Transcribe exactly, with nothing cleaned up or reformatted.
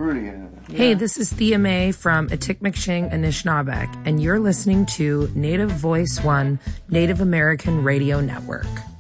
Hey, this is Thea Mae from Atikmikshing, Anishinaabeg, and you're listening to Native Voice One, Native American Radio Network.